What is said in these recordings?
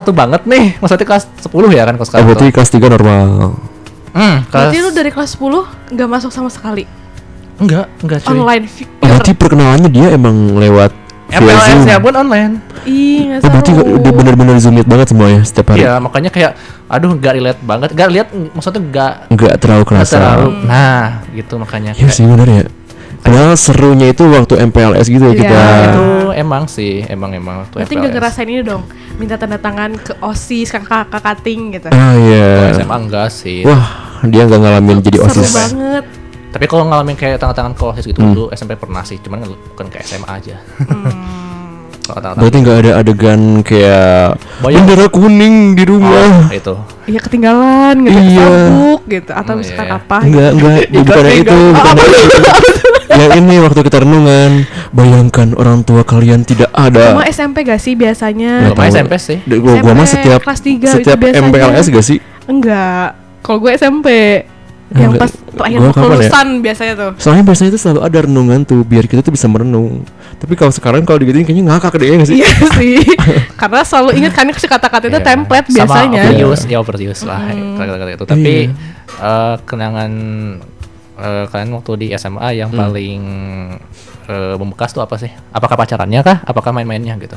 1 banget nih. Maksudnya kelas 10 ya kan kelas sekarang. Berarti kelas 3 normal. Berarti lu dari kelas 10 nggak masuk sama sekali? Enggak cuy. Online Berarti perkenalannya dia emang lewat MPLS ya pun online. Ih, nggak berarti udah benar-benar zoom banget semua ya setiap hari. Iya, makanya kayak aduh nggak relate banget. Nggak lihat maksudnya nggak terlalu kerasa. Nah, gitu makanya. Iya sih benar ya. Padahal serunya itu waktu MPLS gitu ya kita. Itu emang sih, emang waktu berarti nggak ngerasain ini dong, minta tanda tangan ke OSIS, kakak ting gitu. Ah iya. SMA enggak sih. Wah, dia nggak ngalamin jadi Seru OSIS. banget. Tapi kalau ngalamin kayak tangan-tangan ke OSIS gitu dulu SMP pernah sih, cuman bukan ke SMA aja. Berarti nggak ada adegan kayak bendera kuning di rumah. Itu. Iya, ketinggalan gitu, sabuk gitu atau misalkan apa. Enggak, bukan itu, bukan itu. Yang ini waktu kita renungan, bayangkan orang tua kalian tidak ada. Cuma SMP gak sih biasanya? Cuma SMP sih. Gua mah setiap kelas 3 setiap MPLS gak sih? Enggak. Kalau gue SMP yang pas terakhir kelulusan biasanya tuh. Soalnya biasanya itu selalu ada renungan tuh biar kita tuh bisa merenung. Tapi kalau sekarang kalau digituin kayaknya ngakak deh ya gak sih? Iya sih. Karena selalu ingat kan kata-kata itu template biasanya. Sama overuse lah kata-kata itu. Tapi kenangan kalian waktu di SMA yang paling membekas tuh apa sih? Apakah pacarannya kah? Apakah main-mainnya gitu?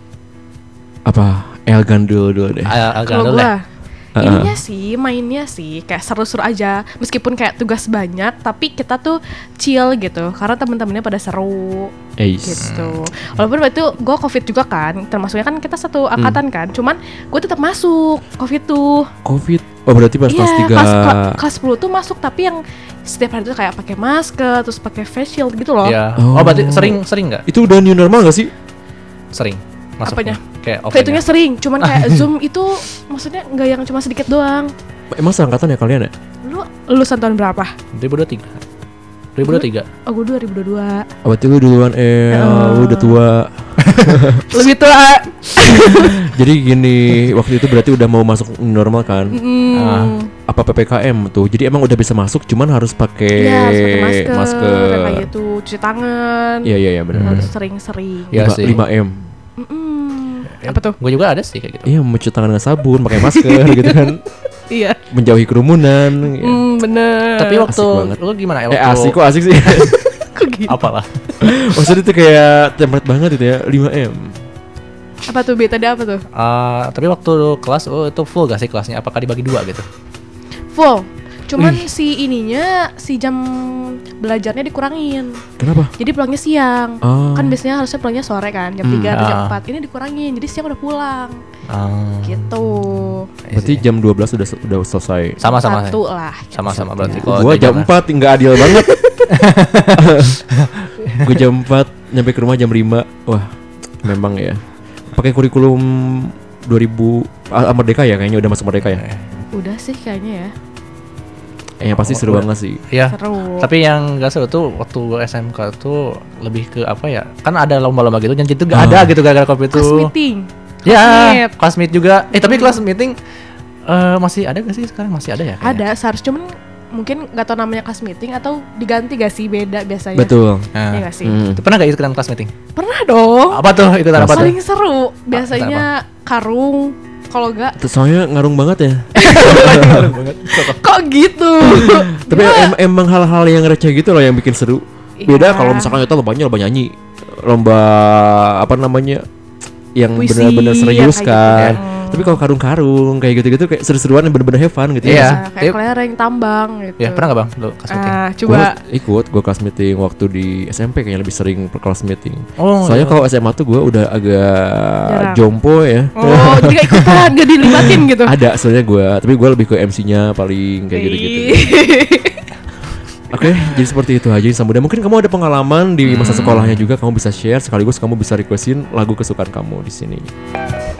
Apa? Elgan dulu deh. Kalau gue ininya sih, mainnya sih kayak seru-seru aja. Meskipun kayak tugas banyak, tapi kita tuh chill gitu. Karena teman-temannya pada seru gitu. Walaupun waktu itu gue COVID juga kan, termasuknya kan kita satu angkatan kan. Cuman gue tetap masuk COVID tuh. COVID? Oh berarti pas kelas 3. Kelas 10 tuh masuk, tapi yang setiap hari tuh kayak pakai masker, terus pakai face shield gitu loh. Iya. Oh berarti sering nggak? Itu udah new normal nggak sih? Sering. Masuknya. Apanya? Kayak itunya sering, cuman kayak Zoom itu maksudnya nggak yang cuma sedikit doang. Emang seangkatan ya kalian ya? Lu lulusan tahun berapa? 2023. Oh, gue 2022. Oh, berarti lu duluan lu udah tua. Lebih tua. Jadi gini, waktu itu berarti udah mau masuk normal kan? Apa PPKM tuh? Jadi emang udah bisa masuk, cuman harus pakai masker. Kayak gitu, cuci tangan. Iya benar. Harus sering-sering. Iya sih. 5M. Apa tuh? Gue juga ada sih kayak gitu. Iya, mencuci tangan dengan sabun, pakai masker gitu kan. Iya. Menjauhi kerumunan. Bener. Tapi waktu lu gimana ya? Asik sih. Kok gitu? Apalah. Maksudnya itu kayak template banget itu ya, 5M. Apa tuh tadi apa tuh? Tapi waktu kelas itu full gak sih kelasnya? Apakah dibagi 2 gitu? Full. Cuman si jam belajarnya dikurangin. Kenapa? Jadi pulangnya siang. Kan biasanya harusnya pulangnya sore kan, jam 3 atau jam 4. Ini dikurangin, jadi siang udah pulang. Gitu. Berarti jam 12 udah selesai. Sama-sama. Satu lah. Sama-sama berarti. Gua jam 4 nggak adil banget. Gue jam 4 nyampe ke rumah jam 5. Wah, memang ya. Pakai kurikulum 2000 Merdeka ya, kayaknya udah masuk Merdeka ya. Udah sih kayaknya ya. Yang pasti seru banget sih. Iya. Seru. Tapi yang gak seru tuh waktu gue SMK tuh lebih ke apa ya? Kan ada lomba-lomba gitu, yang itu gak ada gitu gara-gara COVID itu. Class meeting. Ya, class meet juga. Tapi class meeting masih ada gak sih sekarang? Masih ada ya? Kayaknya? Ada, seharusnya cuman mungkin gak tau namanya class meeting atau diganti gak sih, beda biasanya. Betul. Iya gak sih? Pernah gak ikutan class meeting? Pernah dong. Apa tuh? Ikutan apa tuh? Paling seru. Biasanya karung. Kalau enggak, soalnya ngarung banget ya. kok gitu? Tapi emang hal-hal yang receh gitu loh yang bikin seru. Beda kalau misalkan kita lomba nyanyi, lomba apa namanya, yang puisi, benar-benar serius kan. Gitu. Tapi kalau karung-karung kayak gitu-gitu kayak seru-seruan yang benar-benar have fun gitu ya. Kayak kelereng, tambang gitu. Ya, pernah gak bang lo class meeting? Coba gue class meeting waktu di SMP kayaknya lebih sering class meeting. Soalnya iya. Kalau SMA tuh gue udah agak jompo ya. Jadi gak ikutan, gak dilibatin gitu. Ada soalnya gue, tapi gue lebih ke MC-nya paling kayak gitu-gitu. Oke, jadi seperti itu aja Insan Muda. Mungkin kamu ada pengalaman di masa sekolahnya juga, kamu bisa share sekaligus kamu bisa requestin lagu kesukaan kamu di sini.